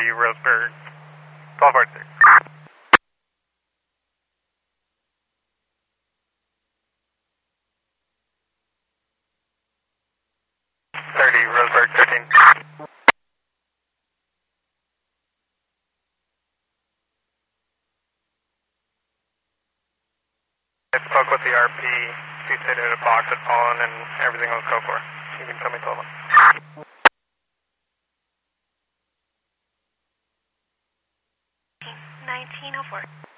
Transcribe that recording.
Roseburg, 1246. 30, Roseburg 13. I spoke with the RP. She said that a box had fallen and everything was go for. You can tell me 12. 1904.